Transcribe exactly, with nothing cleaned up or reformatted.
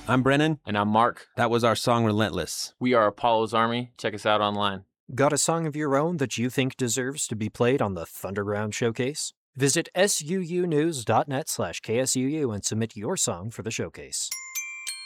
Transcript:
I'm Brennan. And I'm Mark. That was our song Relentless. We are Apollo's Army. Check us out online. Got a song of your own that you think deserves to be played on the Thunderground Showcase? Visit suunews.net slash KSUU and submit your song for the showcase.